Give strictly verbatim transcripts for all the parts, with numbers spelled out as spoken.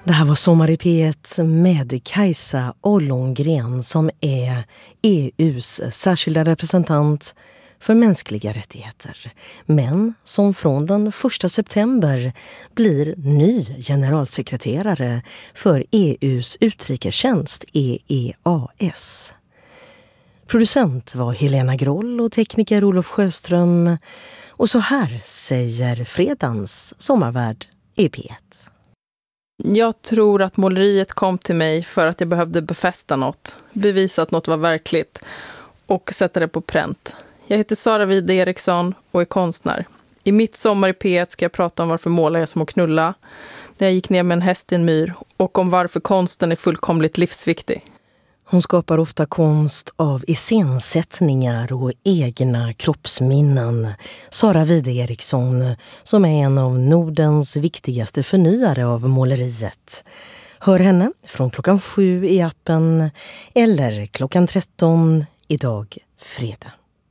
Det här var Sommar i P ett med Kajsa Ollongren som är E U:s särskilda representant för mänskliga rättigheter. Men som från den första september blir ny generalsekreterare för E U:s utrikestjänst E E A S. Producent var Helena Groll och tekniker Olof Sjöström. Och så här säger fredagens sommarvärd i P ett. Jag tror att måleriet kom till mig för att jag behövde befästa något, bevisa att något var verkligt och sätta det på pränt. Jag heter Sara Wide Eriksson och är konstnär. I mitt Sommar i P ett ska jag prata om varför målar jag som att knulla, när jag gick ner med en häst i en myr, och om varför konsten är fullkomligt livsviktig. Hon skapar ofta konst av iscensättningar och egna kroppsminnen. Sara Wide Eriksson, som är en av Nordens viktigaste förnyare av måleriet. Hör henne från klockan sju i appen eller klockan tretton idag fredag.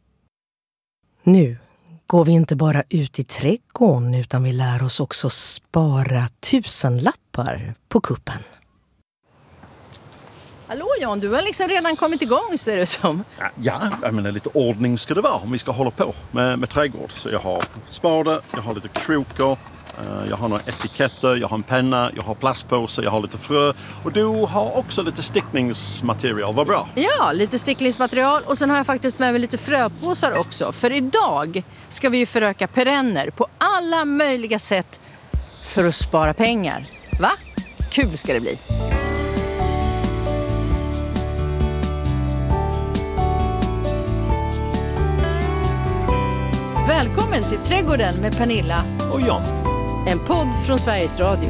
Nu går vi inte bara ut i trädgården utan vi lär oss också spara tusenlappar på kuppen. Hallå Jan, du har liksom redan kommit igång, ser det som. Ja, jag menar lite ordning ska det vara om vi ska hålla på med, med trädgård. Så jag har spade, jag har lite krokor, jag har några etiketter, jag har en penna, jag har plastpåse, jag har lite frö. Och du har också lite stickningsmaterial, vad bra. Ja, lite stickningsmaterial och sen har jag faktiskt med mig lite fröpåsar också. För idag ska vi ju föröka perenner på alla möjliga sätt för att spara pengar. Va? Kul ska det bli. Välkommen till Trädgården med Pernilla och Jan. En podd från Sveriges Radio.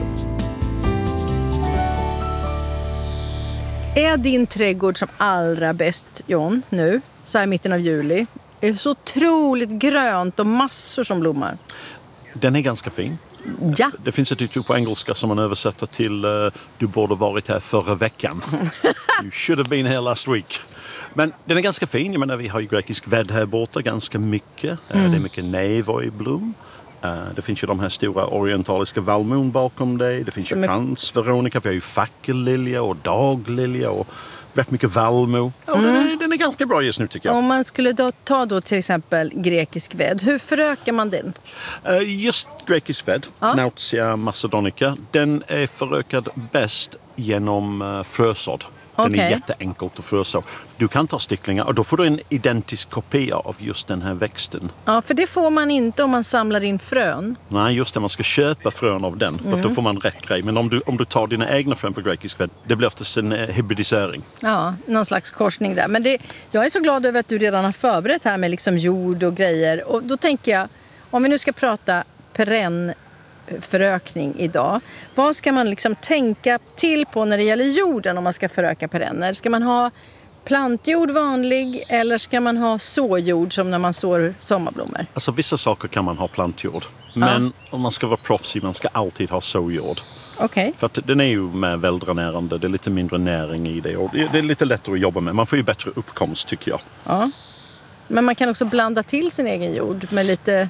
Är din trädgård som allra bäst, Jan, nu, så här i mitten av juli? Är det så otroligt grönt och massor som blommar? Den är ganska fin. Ja. Det finns ett uttryck på engelska som man översätter till uh, du borde varit här förra veckan. You should have been here last week. Men den är ganska fin. Jag menar, vi har ju grekisk vädd här borta ganska mycket. Mm. Det är mycket nevo i blom. Det finns ju de här stora orientaliska vallmon bakom dig. Det finns Som ju krans, Veronica. Vi har ju fackellilja och daglilja och rätt mycket vallmo. Ja, mm. den, är, den är ganska bra just nu tycker jag. Om man skulle då ta då till exempel grekisk vädd, hur förökar man den? Just grekisk vädd, ja. Knautia macedonica, den är förökad bäst genom frösådd. Den okay. är jätteenkelt att fröså. Du kan ta sticklingar och då får du en identisk kopia av just den här växten. Ja, för det får man inte om man samlar in frön. Nej, just det. Man ska köpa frön av den. För mm. då får man rätt grej. Men om du, om du tar dina egna frön på grekisk vädd, det blir oftast en eh, hybridisering. Ja, någon slags korsning där. Men det, jag är så glad över att du redan har förberett här med liksom jord och grejer. Och då tänker jag, om vi nu ska prata perenn förökning idag. Vad ska man liksom tänka till på när det gäller jorden om man ska föröka perenner? Ska man ha plantjord vanlig eller ska man ha såjord som när man sår sommarblommor? Alltså vissa saker kan man ha plantjord. Men ja. om man ska vara proffsig, man ska alltid ha såjord. Okay. För att den är ju med väldränärande, det är lite mindre näring i det och det är lite lättare att jobba med. Man får ju bättre uppkomst tycker jag. Ja. Men man kan också blanda till sin egen jord med lite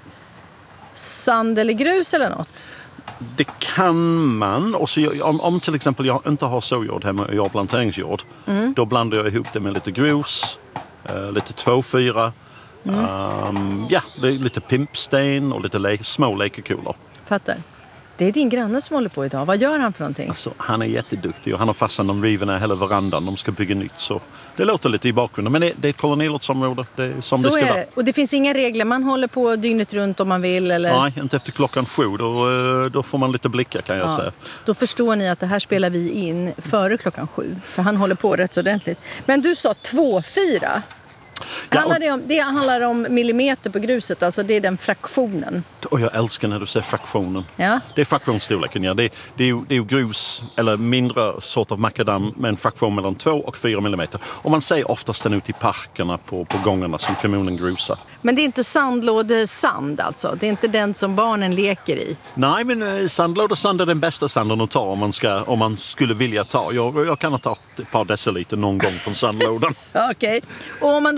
sand eller grus eller något? Det kan man. Och så, om, om till exempel jag inte har såjord hemma och jag har planteringsjord, mm. då blandar jag ihop det med lite grus, uh, lite två fyra, mm. um, ja, det är lite pimpsten och lite le- små lekekulor. Fattar. Det är din granne som håller på idag. Vad gör han för någonting? Alltså, han är jätteduktig och han har fastnat de riverna hela verandan. De ska bygga nytt så det låter lite i bakgrunden. Men det, det är ett kolonilottsområde. Det är som så det ska är vara. Det. Och det finns inga regler. Man håller på dygnet runt om man vill? Eller? Nej, inte efter klockan sju. Då, då får man lite blickar kan jag ja. säga. Då förstår ni att det här spelar vi in före klockan sju. För han håller på rätt så ordentligt. Men du sa två fyra. Ja, handlar det, om, det handlar om millimeter på gruset, alltså det är den fraktionen. Och jag älskar när du säger fraktionen. Ja. Det är fraktionsstorleken, ja. Det, det, är ju, det är ju grus eller mindre sort av makadam med en fraktion mellan två och fyra millimeter. Och man säger oftast den ute i parkerna på, på gångarna som kommunen grusar. Men det är inte sandlådesand alltså? Det är inte den som barnen leker i? Nej, men sandlådesand är den bästa sanden att ta om man, ska, om man skulle vilja ta. Jag, jag kan ha tagit ett par deciliter någon gång från sandlådan. Okej. Okay. Och om man då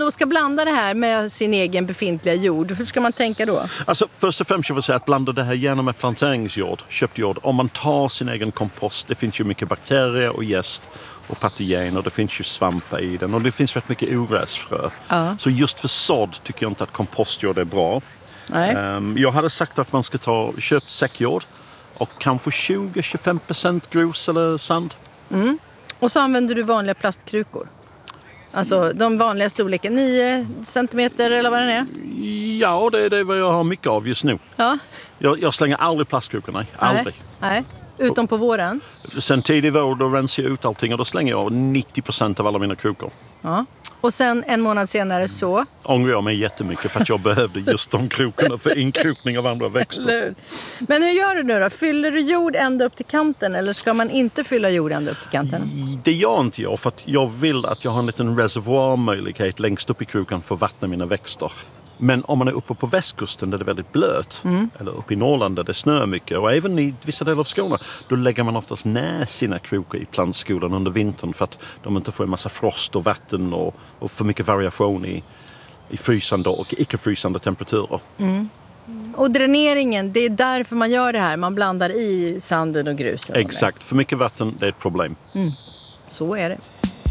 då ska blanda det här med sin egen befintliga jord, hur ska man tänka då? Alltså, först och främst jag vill säga att blanda det här gärna med planteringsjord, köpt jord. Om man tar sin egen kompost, det finns ju mycket bakterier och jäst och patogener, det finns ju svampar i den och det finns rätt mycket ogräsfrö. Ja. Så just för sådd tycker jag inte att kompostjord är bra. Nej. Um, jag hade sagt att man ska ta köpt säckjord och kanske tjugo till tjugofem procent grus eller sand. Mm. Och så använder du vanliga plastkrukor? Alltså de vanliga storleken, nio centimeter eller vad den är? Ja, det är det vad jag har mycket av just nu. Ja. Jag, jag slänger aldrig plastkrukor, nej. Aldrig. Nej. Nej. Utom på våren? Sen tidig vår då rensar jag ut allting och då slänger jag nittio procent av alla mina krukor. Ja. Och sen en månad senare så? Ångrar jag mig jättemycket för att jag behövde just de krokorna för inkrokning av andra växter. Men hur gör du nu då? Fyller du jord ända upp till kanten eller ska man inte fylla jord ända upp till kanten? Det gör inte jag för att jag vill att jag har en liten reservoarmöjlighet längst upp i krokan för att vattna mina växter. Men om man är uppe på västkusten där det är väldigt blöt, mm. eller uppe i Norrland där det snöar mycket och även i vissa delar av Skåne, då lägger man oftast ner sina krokor i plantskolan under vintern för att de inte får en massa frost och vatten och, och för mycket variation i, i frysande och icke-frysande temperaturer. Mm. Och dräneringen, det är därför man gör det här. Man blandar i sanden och grusen. Exakt, för mycket vatten det är ett problem. Mm. Så är det.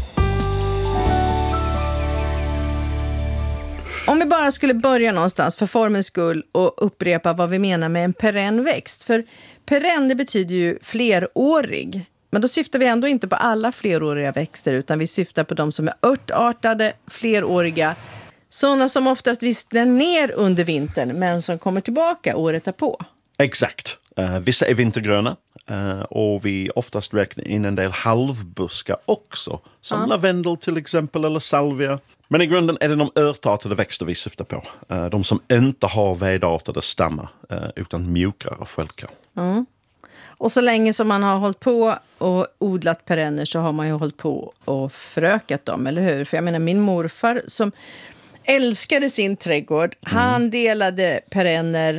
Om vi bara skulle börja någonstans för formens skull och upprepa vad vi menar med en perennväxt. För perenn det betyder ju flerårig. Men då syftar vi ändå inte på alla fleråriga växter utan vi syftar på de som är örtartade, fleråriga. Sådana som oftast vissnar ner under vintern men som kommer tillbaka året därpå. Exakt. Uh, vissa är vintergröna uh, och vi oftast räknar in en del halvbuskar också. Som ja. lavendel till exempel eller salvia. Men i grunden är det de örtartade växter vi syftar på. Uh, de som inte har vedartade stammar uh, utan mjukare skälkar. Mm. Och så länge som man har hållit på och odlat perenner så har man ju hållit på och förökat dem, eller hur? För jag menar min morfar som älskade sin trädgård, mm. han delade perenner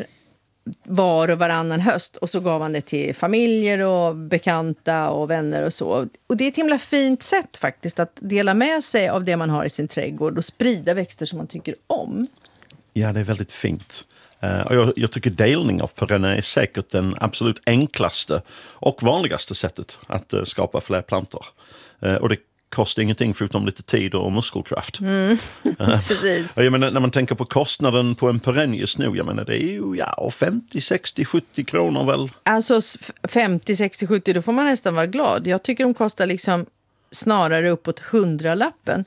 var och varannan höst och så gav han det till familjer och bekanta och vänner och så. Och det är ett himla fint sätt faktiskt att dela med sig av det man har i sin trädgård och sprida växter som man tycker om. Ja, det är väldigt fint. Uh, och jag, jag tycker delning av perenner är säkert den absolut enklaste och vanligaste sättet att uh, skapa fler plantor. Uh, och det kostar ingenting förutom lite tid och muskelkraft. Mm. Precis. Jag menar, när man tänker på kostnaden på en perenn just nu, jag menar det är ju ja, femtio, sextio, sjuttio kronor väl. Alltså femtio, sextio, sjuttio, då får man nästan vara glad. Jag tycker de kostar liksom snarare uppåt hundralappen.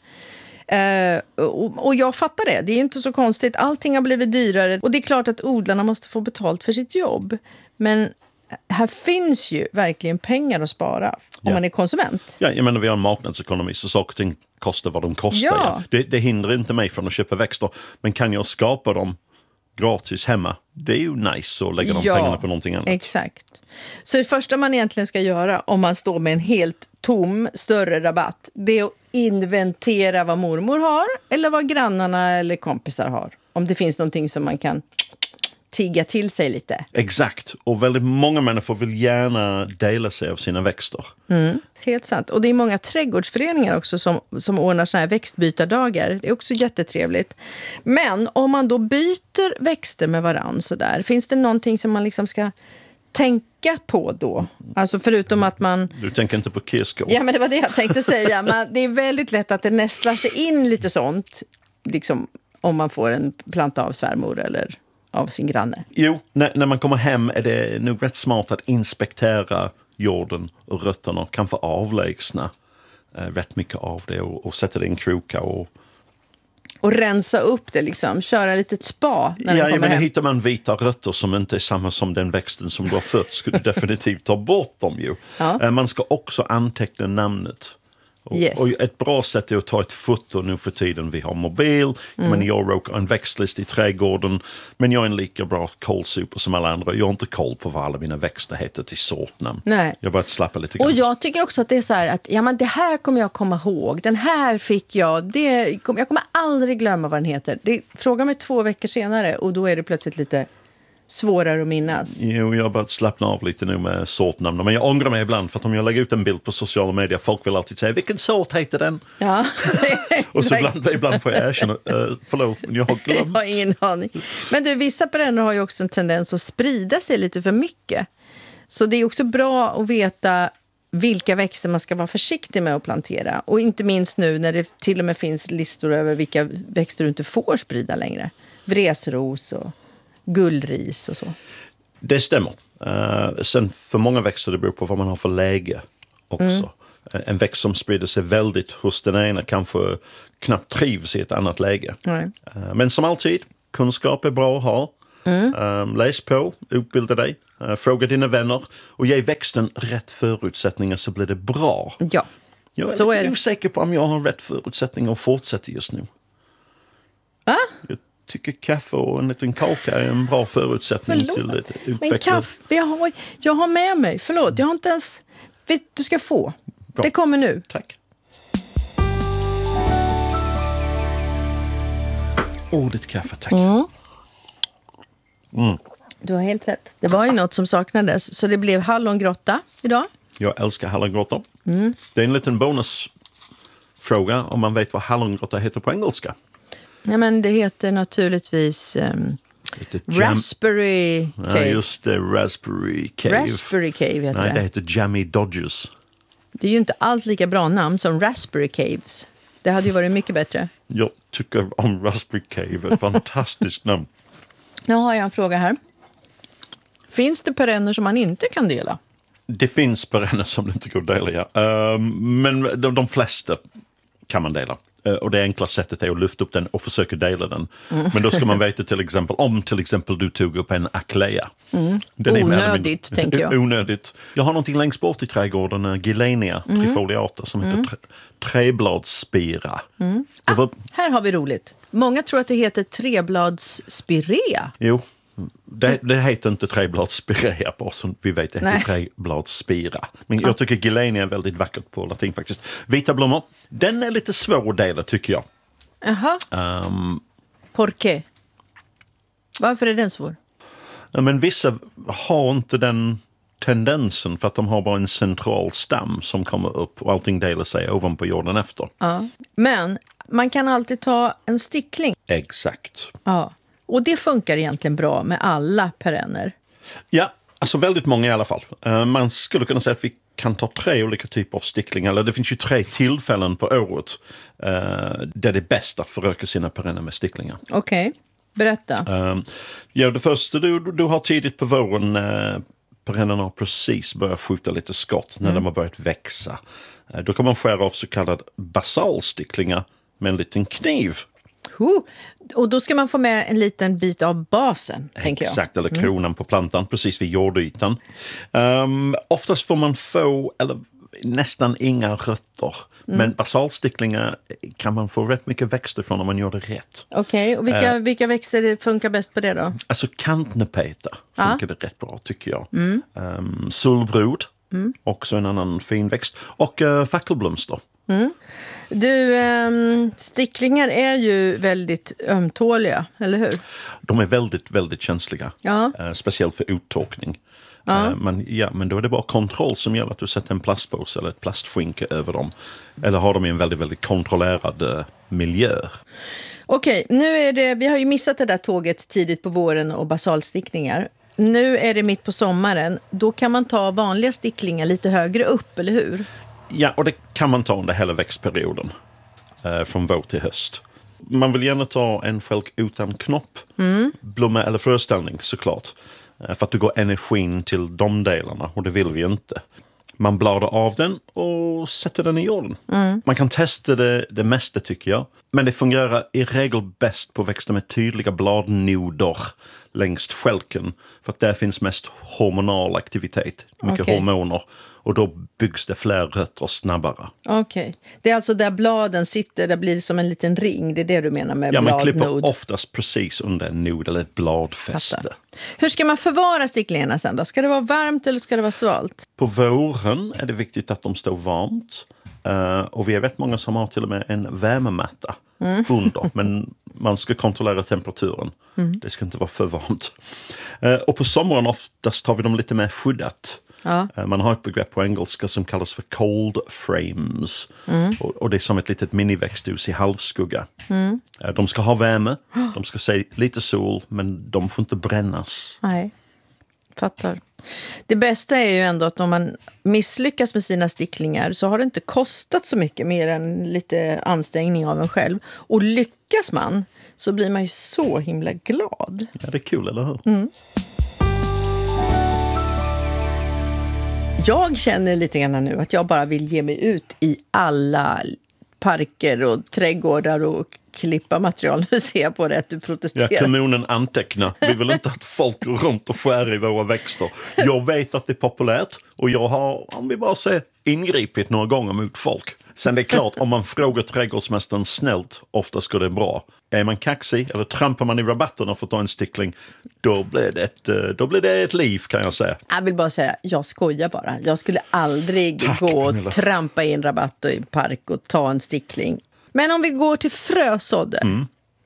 Uh, och, och jag fattar det, det är inte så konstigt. Allting har blivit dyrare och det är klart att odlarna måste få betalt för sitt jobb. Men här finns ju verkligen pengar att spara om ja. man är konsument. Ja, jag menar vi har en marknadsekonomi så saker och ting kostar vad de kostar. Ja. Ja. Det, det hindrar inte mig från att köpa växter. Men kan jag skapa dem gratis hemma, det är ju nice att lägga de ja, pengarna på någonting annat. Exakt. Så det första man egentligen ska göra om man står med en helt tom större rabatt, det är att inventera vad mormor har eller vad grannarna eller kompisar har. Om det finns någonting som man kan tigga till sig lite. Exakt. Och väldigt många människor vill gärna dela sig av sina växter. Mm, helt sant. Och det är många trädgårdsföreningar också som, som ordnar såna här växtbytardagar. Det är också jättetrevligt. Men om man då byter växter med varann så där, finns det någonting som man liksom ska tänka på då? Alltså förutom att man... Du tänker inte på kirskål? Ja, men det var det jag tänkte säga. Man, det är väldigt lätt att det nästlar sig in lite sånt. Liksom om man får en planta av svärmor eller av sin granne. Jo, när, när man kommer hem är det nog rätt smart att inspektera jorden och rötterna och kanske avlägsna eh, rätt mycket av det och, och sätta det i en kroka och... Och rensa upp det liksom, köra lite spa när ja, den kommer men hem. Hittar man vita rötter som inte är samma som den växten som du har fött skulle du definitivt ta bort dem ju. Ja. Eh, man ska också anteckna namnet. Och, Yes. och ett bra sätt är att ta ett foto nu för tiden. Vi har mobil, mm. men jag råkar en växtlist i trädgården. Men jag är en lika bra kålsuper som alla andra. Jag har inte koll på vad alla mina växter heter till sortnamn. Nej. Jag har bara slappa lite grann. Och jag tycker också att det är så här att ja, men det här kommer jag komma ihåg. Den här fick jag. Det, jag kommer aldrig glömma vad den heter. Det, fråga mig två veckor senare och då är det plötsligt lite svårare att minnas. Jo, jag har börjat slappna av lite nu med sortnamn. Men jag ångrar mig ibland för att om jag lägger ut en bild på sociala medier, folk vill alltid säga vilken sort heter den? Ja. Och så ibland, ibland får jag erkänna, uh, förlåt, men jag har glömt. Jag har ingen aning. Men du, vissa perenner har ju också en tendens att sprida sig lite för mycket. Så det är också bra att veta vilka växter man ska vara försiktig med att plantera. Och inte minst nu när det till och med finns listor över vilka växter du inte får sprida längre. Vresros och gullris och så. Det stämmer. Uh, sen för många växter det beror på vad man har för läge också. Mm. En växt som sprider sig väldigt hos den ena kanske knappt trivs i ett annat läge. Mm. Uh, men som alltid, kunskap är bra att ha. Mm. Um, läs på, utbilda dig, uh, fråga dina vänner och ge växten rätt förutsättningar så blir det bra. Ja, jag är så lite är det. osäker på om jag har rätt förutsättningar att fortsätta just nu. Va? Jag tycker kaffe och en liten kaka är en bra förutsättning Förlåt. till ett utveckling. Men kaffe, jag har, jag har med mig, förlåt, jag har inte ens, vet, du ska få. Bra. Det kommer nu. Tack. Åh, ditt kaffe, tack. Mm. Mm. Du har helt rätt. Det var ju något som saknades, så det blev hallongrotta idag. Jag älskar hallongrotta. Mm. Det är en liten bonusfråga om man vet vad hallongrotta heter på engelska. Nej, men det heter naturligtvis um, Raspberry Cave. Ja, just det, Raspberry Cave. Raspberry Cave heter Nej, det. det heter Jammy Dodgers. Det är ju inte alls lika bra namn som Raspberry Caves. Det hade ju varit mycket bättre. Jag tycker om Raspberry Cave, ett fantastiskt namn. Nu har jag en fråga här. Finns det perenner som man inte kan dela? Det finns perenner som det inte går att dela, ja. Uh, men de, de flesta kan man dela. Uh, och det enkla sättet är att lyfta upp den och försöka dela den. Mm. Men då ska man veta till exempel, om till exempel du tog upp en aklea. Mm. Onödigt, tänker jag. Onödigt. Jag har någonting längst bort i trädgården, uh, Gilenia mm. trifoliata, som heter mm. tre, trebladsspira. Mm. Ah, var... Här har vi roligt. Många tror att det heter trebladsspirea. Jo. Det, det heter inte trebladsspirea bara som vi vet, det heter trebladsspira. Men jag tycker Gilenia är väldigt vackert på latin faktiskt. Vita blommor, den är lite svår att dela tycker jag. Jaha. Um, Por qué? Varför är den svår? Men vissa har inte den tendensen för att de har bara en central stam som kommer upp och allting delar sig ovanpå jorden efter. Ja. Men man kan alltid ta en stickling. Exakt. Ja. Och det funkar egentligen bra med alla perenner. Ja, alltså väldigt många i alla fall. Uh, man skulle kunna säga att vi kan ta tre olika typer av sticklingar. Eller det finns ju tre tillfällen på året uh, där det är bäst att föröka sina perenner med sticklingar. Okej, okay. Berätta. Uh, ja, det första du, du har tidigt på våren, uh, perennerna har precis börjat skjuta lite skott när mm. de har börjat växa. Uh, då kan man skära av så kallade basalsticklingar med en liten kniv. Oh, och då ska man få med en liten bit av basen, tänker jag. Exakt, eller kronan mm. på plantan, precis vid jordytan. Um, oftast får man få, eller nästan inga rötter. Mm. Men basalsticklingar kan man få rätt mycket växter från om man gör det rätt. Okej, okay, och vilka, uh, vilka växter funkar bäst på det då? Alltså kantnepeta funkar ah. det rätt bra tycker jag. Mm. Um, Sulbrod, mm. också en annan fin växt. Och uh, fackelblomster. Mm. Du, ähm, sticklingar är ju väldigt ömtåliga, eller hur? De är väldigt, väldigt känsliga. Ja. Äh, speciellt för uttorkning. Ja. Äh, men, ja, men då är det bara kontroll som gäller att du sätter en plastpåse eller ett plastskynke över dem. Eller har dem i en väldigt, väldigt kontrollerad äh, miljö. Okej, nu är det, vi har ju missat det där tåget tidigt på våren och basalstickningar. Nu är det mitt på sommaren. Då kan man ta vanliga sticklingar lite högre upp, eller hur? Ja, och det kan man ta under hela växtperioden. Eh, från vår till höst. Man vill gärna ta en skälk utan knopp. Mm. Blomma eller fröställning såklart. Eh, för att du går energin till de delarna. Och det vill vi inte. Man bladar av den och sätter den i jorden. Mm. Man kan testa det, det mesta tycker jag. Men det fungerar i regel bäst på växter med tydliga bladnoder längst skälken. För att där finns mest hormonal aktivitet. Mycket okay. hormoner. Och då byggs det fler rötter snabbare. Okej. Okay. Det är alltså där bladen sitter, där blir det som en liten ring. Det är det du menar med ja, bladnod? Ja, man klipper oftast precis under en nod eller ett bladfäste. Fattar. Hur ska man förvara sticklingarna sen då? Ska det vara varmt eller ska det vara svalt? På våren är det viktigt att de står varmt. Uh, och vi är rätt många som har till och med en värmematta mm. under. Men man ska kontrollera temperaturen. Mm. Det ska inte vara för varmt. Uh, och på sommaren oftast har vi dem lite mer skyddat. Ja. Uh, man har ett begrepp på engelska som kallas för cold frames. Mm. Och, och det är som ett litet miniväxthus i halvskugga. Mm. Uh, de ska ha värme, de ska se lite sol, men de får inte brännas. Nej, fattar. Det bästa är ju ändå att om man misslyckas med sina sticklingar så har det inte kostat så mycket mer än lite ansträngning av en själv. Och lyckas man så blir man ju så himla glad. Ja, det är kul, eller hur? Mm. Jag känner lite grann nu att jag bara vill ge mig ut i alla parker och trädgårdar och klippa material. Nu ser jag på det att du protesterar. Ja, kommunen antecknar. Vi vill inte att folk går runt och skär i våra växter. Jag vet att det är populärt och jag har, om vi bara säger, ingripit några gånger mot folk. Sen det är klart, om man frågar trädgårdsmästaren snällt, ofta ska det vara bra. Är man kaxig eller trampar man i rabatterna för att ta en stickling, då blir det ett, då blir det ett liv, kan jag säga. Jag vill bara säga, jag skojar bara. Jag skulle aldrig Tack, gå och Pernilla. trampa i en rabatt och i en park och ta en stickling. Men om vi går till frösådder. Mm.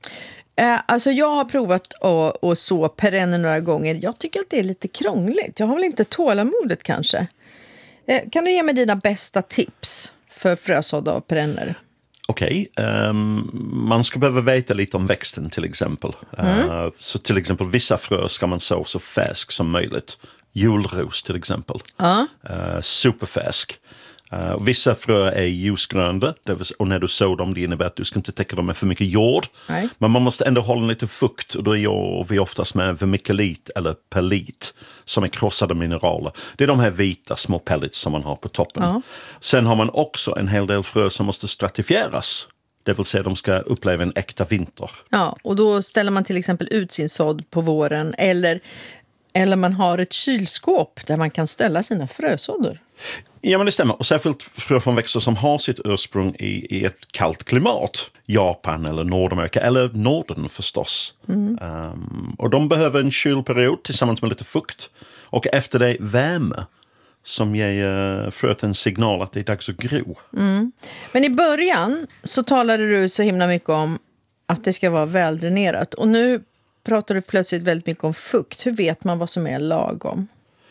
Eh, alltså jag har provat att, att så perenner några gånger. Jag tycker att det är lite krångligt. Jag har väl inte tålamodet kanske. Eh, kan du ge mig dina bästa tips för frösådda och perenner? Okej, okay, um, man ska behöva veta lite om växten till exempel. Mm. Uh, så till exempel vissa frö ska man så så färsk som möjligt. Julros till exempel. Uh. Uh, superfärsk. Uh, vissa frö är ljusgrönda och när du sår dem det innebär att du ska inte täcka dem med för mycket jord. Nej. Men man måste ändå hålla lite fukt och då gör vi oftast med vermiculit eller perlit som är krossade mineraler. Det är de här vita små pellets som man har på toppen. Ja. Sen har man också en hel del frö som måste stratifieras. Det vill säga de ska uppleva en äkta vinter. Ja, och då ställer man till exempel ut sin sådd på våren eller, eller man har ett kylskåp där man kan ställa sina frösådder. Ja, men det stämmer. Och särskilt frö från växter som har sitt ursprung i, i ett kallt klimat. Japan eller Nordamerika, eller Norden förstås. Mm. Um, och de behöver en kylperiod tillsammans med lite fukt. Och efter det värme som ger uh, fröet en signal att det är dags att gro. Mm. Men i början så talade du så himla mycket om att det ska vara väldränerat. Och nu pratar du plötsligt väldigt mycket om fukt. Hur vet man vad som är lagom?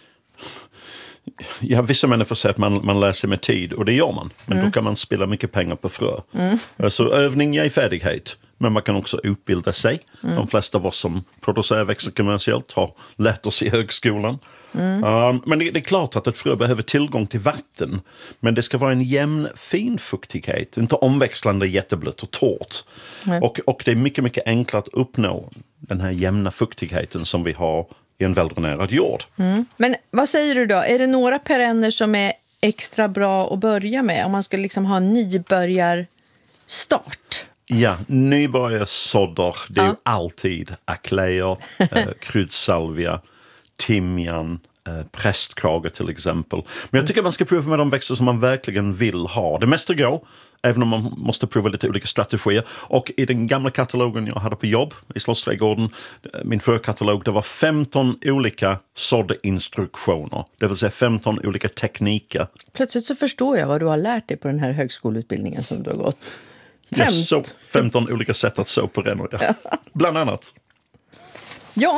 Ja, vissa människor säger att man, man lär sig med tid och det gör man. Men mm. då kan man spela mycket pengar på frö. Mm. Så övning ger färdighet. Men man kan också utbilda sig. Mm. De flesta av oss som producerar växter kommersiellt har lärt oss i högskolan. Mm. Um, men det, det är klart att ett frö behöver tillgång till vatten. Men det ska vara en jämn, fin fuktighet. Inte omväxlande, jätteblött och torrt. Mm. Och, och det är mycket, mycket enklare att uppnå den här jämna fuktigheten som vi har i en väldränerad jord. Mm. Men vad säger du då? Är det några perenner som är extra bra att börja med? Om man ska liksom ha en nybörjarstart? Ja, nybörjarsådder. Det är ja. ju alltid aklejer, eh, kryddsalvia, timjan, eh, prästkrage till exempel. Men jag tycker man ska prova med de växter som man verkligen vill ha. Det mesta går, även om man måste prova lite olika strategier. Och i den gamla katalogen jag hade på jobb i Slottsträdgården, min frökatalog, det var femton olika såddinstruktioner. Det vill säga femton olika tekniker. Plötsligt så förstår jag vad du har lärt dig på den här högskoleutbildningen som du har gått. Fem... Yes, så, femton olika sätt att så perenner, ja. Bland annat. John,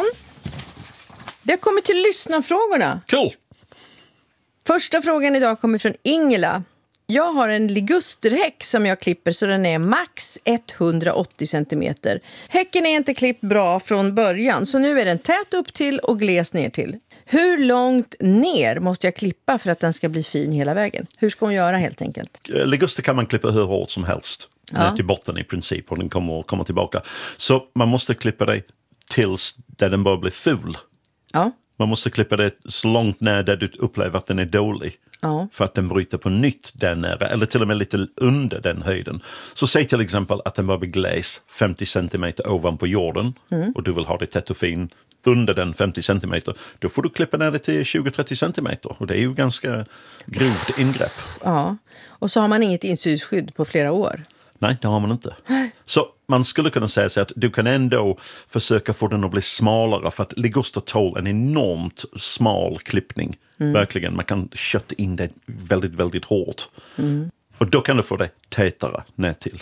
vi har kommit till lyssnarfrågorna. Cool! Första frågan idag kommer från Ingela. Jag har en ligusterhäck som jag klipper så den är max etthundraåttio centimeter. Häcken är inte klippt bra från början så nu är den tät upp till och gles ner till. Hur långt ner måste jag klippa för att den ska bli fin hela vägen? Hur ska hon göra helt enkelt? Liguster kan man klippa hur hårt som helst. Ja. Ner till botten i princip och den kommer komma tillbaka. Så man måste klippa det tills där den börjar bli ful. Ja. Man måste klippa det så långt ner där du upplever att den är dålig. Ja. För att den bryter på nytt där nere. Eller till och med lite under den höjden. Så säg till exempel att den börjar bli gles femtio centimeter ovanpå jorden. Mm. Och du vill ha det tätt och fin under den femtio centimeter. Då får du klippa ner det till tjugo till trettio centimeter. Och det är ju ganska grovt ingrepp. Ja, och så har man inget insynsskydd på flera år. Nej, det har man inte. Så man skulle kunna säga sig att du kan ändå försöka få den att bli smalare för att liguster tål en enormt smal klippning. Mm. Verkligen, man kan kötta in det väldigt, väldigt hårt. Mm. Och då kan du få det tätare ner till.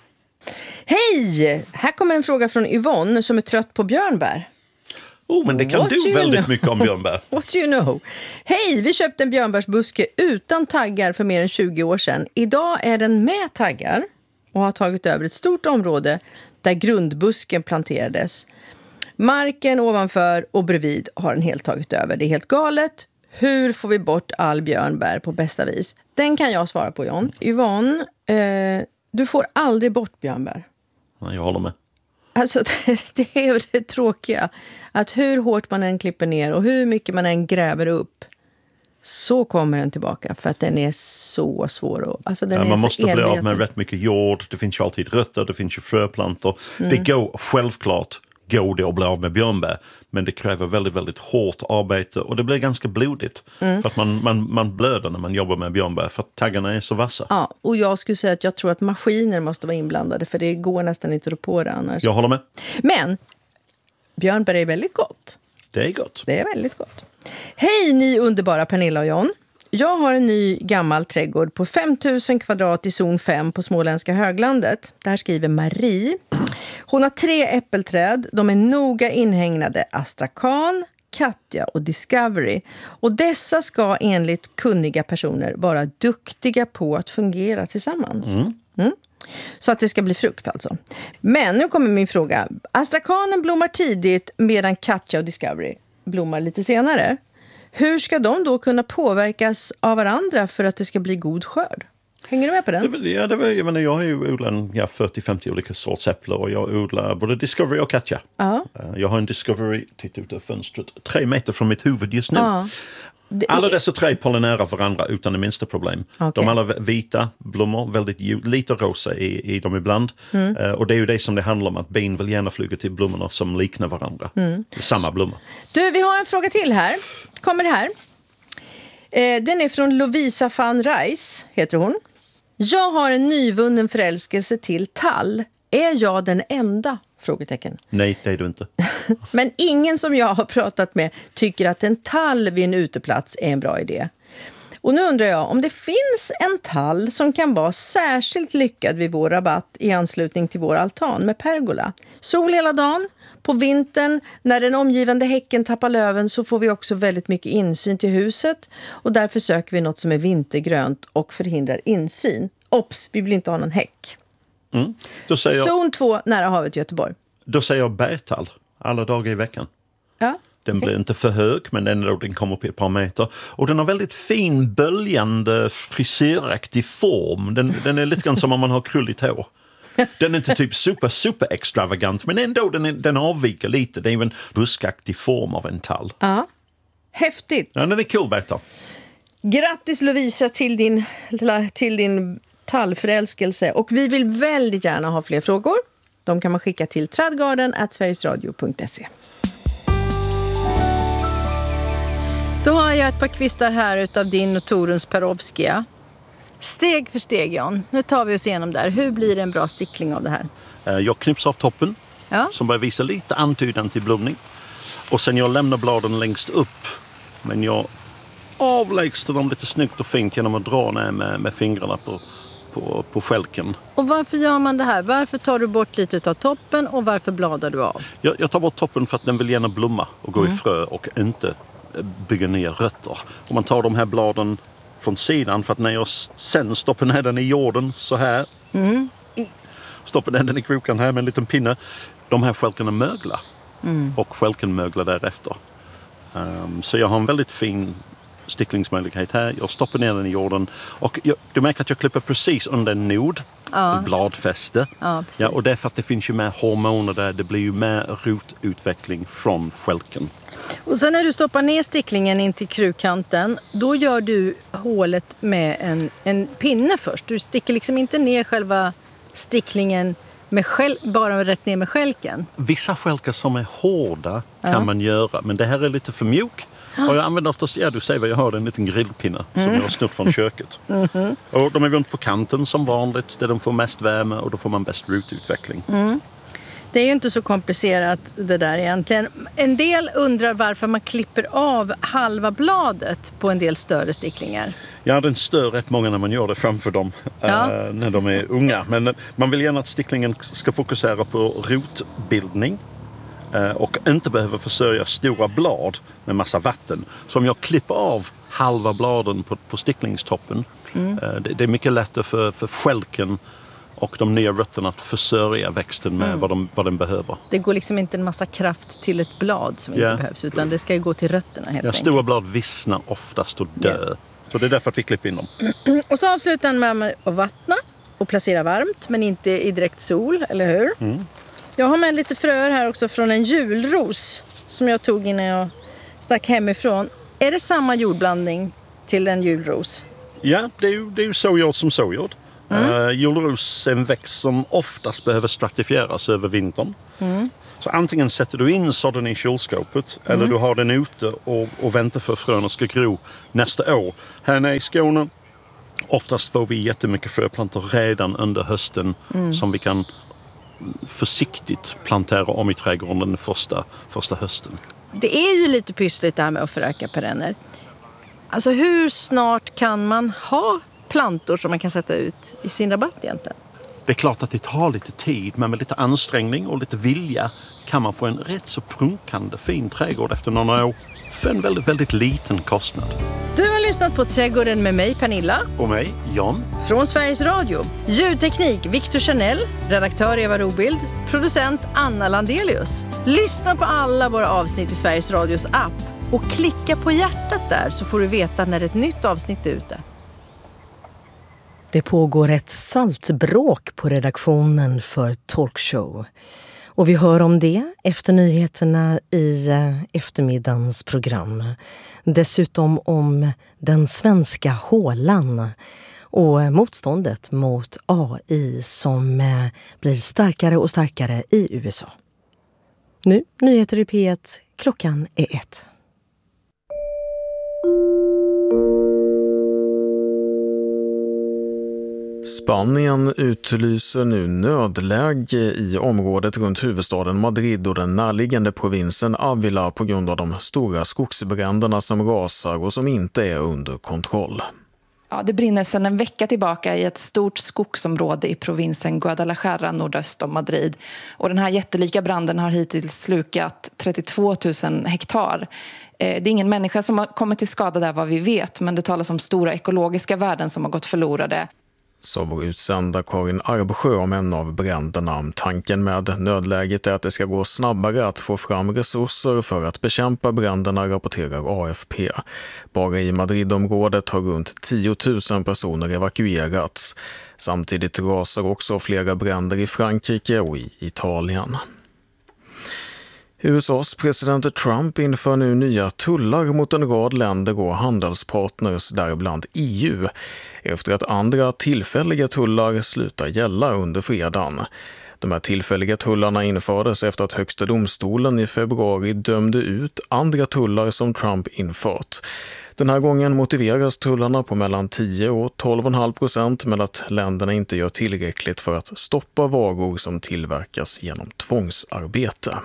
Hej! Här kommer en fråga från Yvonne som är trött på björnbär. Oh, men det kan What du you väldigt know? mycket om björnbär. What do you know? Hej, vi köpte en björnbärsbuske utan taggar för mer än tjugo år sedan. Idag är den med taggar och har tagit över ett stort område där grundbusken planterades. Marken ovanför och bredvid har den helt tagit över. Det är helt galet. Hur får vi bort all björnbär på bästa vis? Den kan jag svara på, John. Yvonne, eh, du får aldrig bort björnbär. Jag håller med. Alltså det, det är ju det tråkiga. Att hur hårt man än klipper ner och hur mycket man än gräver upp, så kommer den tillbaka. För att den är så svår. Att, alltså den Ja, är man så måste bli av enveten. med rätt mycket jord. Det finns ju alltid rötter, det finns ju fröplantor. Mm. Det går självklart går det att bli av med björnbär. Men det kräver väldigt, väldigt hårt arbete. Och det blir ganska blodigt. Mm. För att man, man, man blöder när man jobbar med björnbär. För att taggarna är så vassa. Ja, och jag skulle säga att jag tror att maskiner måste vara inblandade. För det går nästan inte att rå på det annars. Jag håller med. Men björnbär är väldigt gott. Det är gott. Det är väldigt gott. Hej ni underbara Pernilla och John. Jag har en ny gammal trädgård på fem tusen kvadrat i zon fem på Småländska höglandet. Där skriver Marie. Hon har tre äppelträd. De är noga inhägnade Astrakan, Katja och Discovery. Och dessa ska enligt kunniga personer vara duktiga på att fungera tillsammans. Mm. Mm. Så att det ska bli frukt alltså. Men nu kommer min fråga. Astrakanen blommar tidigt medan Katja och Discovery blommar lite senare. Hur ska de då kunna påverkas av varandra för att det ska bli god skörd? Hänger du med på den? Det, ja, det var, jag, menar, jag har ju odlat ja, fyrtio till femtio olika sorts äpplen och jag odlar både Discovery och Katja. Ja. Jag har en Discovery, titta ut av fönstret, tre meter från mitt huvud just nu. Ja. Det, Alla dessa tre pollinerar varandra utan det minsta problem. Okay. De alla vita blommor, väldigt ljud, lite rosa i, i dem ibland. Mm. Uh, och det är ju det som det handlar om, att bin vill gärna flyga till blommorna som liknar varandra. Mm. Samma blommor. Du, vi har en fråga till här. Kommer här. Eh, den är från Lovisa van Reis, heter hon. Jag har en nyvunnen förälskelse till tall. Är jag den enda? Frågetecken. Nej, det är du inte. Men ingen som jag har pratat med tycker att en tall vid en uteplats är en bra idé. Och nu undrar jag om det finns en tall som kan vara särskilt lyckad vid vår rabatt i anslutning till vår altan med pergola. Sol hela dagen. På vintern, när den omgivande häcken tappar löven, så får vi också väldigt mycket insyn till huset. Och därför söker vi något som är vintergrönt och förhindrar insyn. Ops, vi vill inte ha någon häck. Mm. Då säger jag, Zon två, nära havet i Göteborg. Då säger jag bergtall alla dagar i veckan. Ja. Den blir inte för hög, men ändå den kommer upp i ett par meter. Och den har väldigt fin, böljande, frisyraktig form. Den, den är lite grann som om man har krulligt hår. Den är inte typ super, super extravagant, men ändå den, är, den avviker lite. Det är ju en buskaktig form av en tall. Ja, häftigt. Ja, den är cool, bergtall. Grattis Lovisa till din, till din tallförälskelse. Och vi vill väldigt gärna ha fler frågor. De kan man skicka till tradgarden at sverigesradio punkt se. Då har jag ett par kvistar här utav din och Toruns Perovskia. Steg för steg, Jan. Nu tar vi oss igenom där. Hur blir det en bra stickling av det här? Jag knipsar av toppen, ja. Som börjar visa lite antydan till blomning. Och sen jag lämnar bladen längst upp. Men jag avlägsnar dem lite snyggt och fint genom att dra ner med, med fingrarna på, på, på skälken. Och varför gör man det här? Varför tar du bort lite av toppen och varför bladar du av? Jag, jag tar bort toppen för att den vill gärna blomma och gå mm. i frö och inte bygga nya rötter. Och man tar de här bladen från sidan för att när jag sen stoppar ner den i jorden så här. Mm. Stoppar ner den i krokan här med en liten pinne. De här skälkarna möglar. Mm. Och skälken möglar därefter. Um, så jag har en väldigt fin sticklingsmöjlighet här. Jag stoppar ner den i jorden. Och jag, du märker att jag klipper precis under en nod. Ja. Bladfäste. Ja, ja, och det är för att det finns ju mer hormoner där. Det blir ju mer rotutveckling från skälken. Och sen när du stoppar ner sticklingen in till krukkanten, då gör du hålet med en, en pinne först. Du sticker liksom inte ner själva sticklingen med skäl, bara rätt ner med skälken. Vissa skälkar som är hårda kan ja. man göra, men det här är lite för mjuk. Ja. Och jag använder oftast, ja du ser vad jag har, en liten grillpinne mm. som jag har snutt från köket. Mm-hmm. Och de är runt på kanten som vanligt, där de får mest värme och då får man bäst rotutveckling. Mm. Det är ju inte så komplicerat det där egentligen. En del undrar varför man klipper av halva bladet på en del större sticklingar. Ja, den stör rätt många när man gör det framför dem ja. äh, när de är unga. Men man vill gärna att sticklingen ska fokusera på rotbildning äh, och inte behöver försörja stora blad med massa vatten. Så om jag klipper av halva bladen på, på sticklingstoppen, mm. äh, det, det är mycket lättare för, för skälken och de nya rötterna att försörja växten med mm. vad, de, vad den behöver. Det går liksom inte en massa kraft till ett blad som yeah. inte behövs, utan det ska ju gå till rötterna helt ja, enkelt. Stora blad vissnar oftast och dör. Yeah. Så det är därför att vi klipper in dem. Mm. Och så avslutar man med att vattna och placera varmt, men inte i direkt sol, eller hur? Mm. Jag har med lite fröer här också från en julros som jag tog innan jag stack hemifrån. Är det samma jordblandning till en julros? Ja, det är ju, det är ju såjord som såjord. Mm. Uh, julros är en växt som oftast behöver stratifieras över vintern. Mm. Så antingen sätter du in sådden i kylskåpet mm. eller du har den ute och, och väntar för fröna ska gro nästa år. Här nere i Skåne oftast får vi jättemycket fröplantor redan under hösten mm. som vi kan försiktigt plantera om i trädgården den första, första hösten. Det är ju lite pyssligt det här med att föröka perenner. Alltså hur snart kan man ha plantor som man kan sätta ut i sin rabatt egentligen? Det är klart att det tar lite tid, men med lite ansträngning och lite vilja kan man få en rätt så prunkande fin trädgård efter några år för en väldigt, väldigt liten kostnad. Du har lyssnat på Trädgården med mig, Pernilla. Och mig, Jan. Från Sveriges Radio. Ljudteknik, Victor Chanel. Redaktör Eva Robild. Producent Anna Landelius. Lyssna på alla våra avsnitt i Sveriges Radios app. Och klicka på hjärtat där så får du veta när ett nytt avsnitt är ute. Det pågår ett saltbråk på redaktionen för Talkshow. Och vi hör om det efter nyheterna i eftermiddagens program. Dessutom om den svenska hålan och motståndet mot A I som blir starkare och starkare i U S A. Nu, nyheter i P ett. Klockan är ett. Spanien utlyser nu nödläge i området runt huvudstaden Madrid och den närliggande provinsen Ávila på grund av de stora skogsbränderna som rasar och som inte är under kontroll. Ja, det brinner sedan en vecka tillbaka i ett stort skogsområde i provinsen Guadalajara nordöst om Madrid. Och den här jättelika branden har hittills slukat trettiotvå tusen hektar. Det är ingen människa som har kommit till skada där vad vi vet, men det talas om stora ekologiska värden som har gått förlorade. Så vår utsända Karin Arbsjö om en av bränderna. Tanken med nödläget är att det ska gå snabbare att få fram resurser för att bekämpa bränderna, rapporterar A F P. Bara i Madridområdet har runt tio tusen personer evakuerats. Samtidigt rasar också flera bränder i Frankrike och i Italien. U S A:s president Trump inför nu nya tullar mot en rad länder och handelspartners, däribland E U, efter att andra tillfälliga tullar slutar gälla under fredagen. De här tillfälliga tullarna infördes efter att högsta domstolen i februari dömde ut andra tullar som Trump infört. Den här gången motiveras tullarna på mellan tio och tolv komma fem procent med att länderna inte gör tillräckligt för att stoppa varor som tillverkas genom tvångsarbete.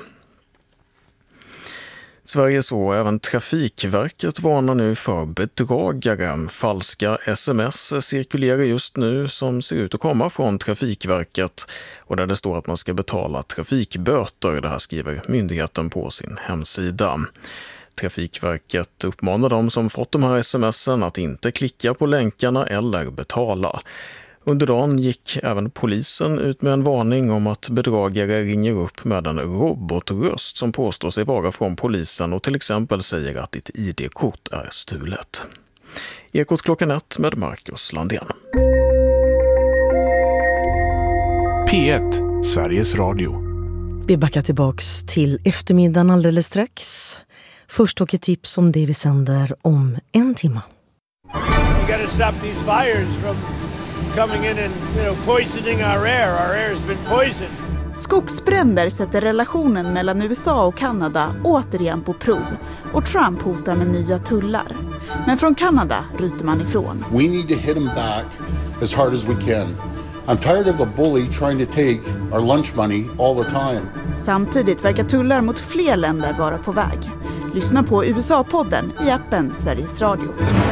Sveriges och även Trafikverket varnar nu för bedragare. Falska sms cirkulerar just nu som ser ut att komma från Trafikverket och där det står att man ska betala trafikböter. Det här skriver myndigheten på sin hemsida. Trafikverket uppmanar de som fått de här sms'en att inte klicka på länkarna eller betala. Under dagen gick även polisen ut med en varning om att bedragare ringer upp med en robotröst som påstår sig vara från polisen och till exempel säger att ditt I D-kort är stulet. Ekot klockan ett med Marcus Landén. P ett, Sveriges Radio. Vi backar tillbaks till eftermiddagen alldeles strax. Först och ett tips om det vi sänder om en timme. We gotta stop these fires from coming in and, you know, poisoning our air. Our air has been poisoned. Skogsbränder sätter relationen mellan U S A och Kanada återigen på prov och Trump hotar med nya tullar. Men från Kanada ryter man ifrån. We need to hit them back as hard as we can I'm tired of the bully trying to take our lunch money all the time. Samtidigt verkar tullar mot fler länder vara på väg. Lyssna på U S A-podden i appen Sveriges Radio.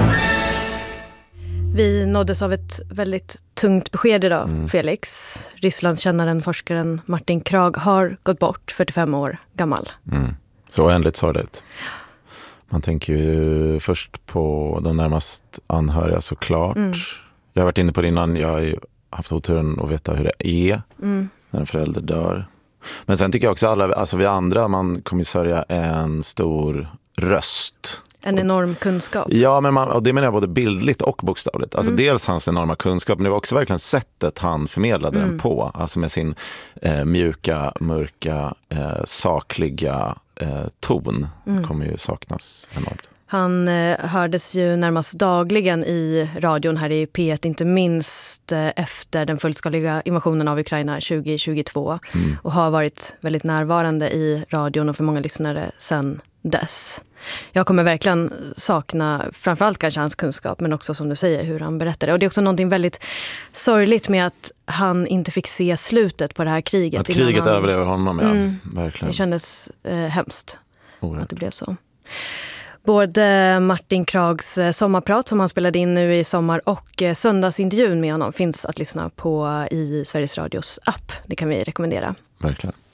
Vi nåddes av ett väldigt tungt besked idag, mm. Felix. Rysslandskännaren, forskaren Martin Kragh har gått bort, fyrtiofem år gammal. Mm. Så oändligt sorgligt. Man tänker ju först på de närmast anhöriga såklart. Mm. Jag har varit inne på det innan, jag har ju haft oturen att veta hur det är mm. när en förälder dör. Men sen tycker jag också alla, alltså vi andra, man kommer sörja en stor röst. En enorm kunskap. Ja, men man, och det menar jag både bildligt och bokstavligt. Alltså mm. dels hans enorma kunskap, men det var också verkligen sättet han förmedlade mm. den på. Alltså med sin eh, mjuka, mörka, eh, sakliga eh, ton mm. kommer ju saknas enormt. Han eh, hördes ju närmast dagligen i radion här i P ett, inte minst eh, efter den fullskaliga invasionen av Ukraina tjugo tjugotvå mm. och har varit väldigt närvarande i radion och för många lyssnare sedan dess. Jag kommer verkligen sakna framförallt kanske hans kunskap, men också som du säger hur han berättade. Och det är också någonting väldigt sorgligt med att han inte fick se slutet på det här kriget. Att kriget han... överlever honom, ja. Mm. Verkligen. Det kändes eh, hemskt Orätt. Att det blev så. Både Martin Kraghs sommarprat som han spelade in nu i sommar och söndagsintervjun med honom finns att lyssna på i Sveriges Radios app. Det kan vi rekommendera. Verkligen.